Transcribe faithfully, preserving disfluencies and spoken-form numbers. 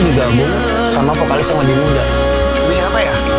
digabung sama vokalis yang lebih muda. Tapi siapa ya?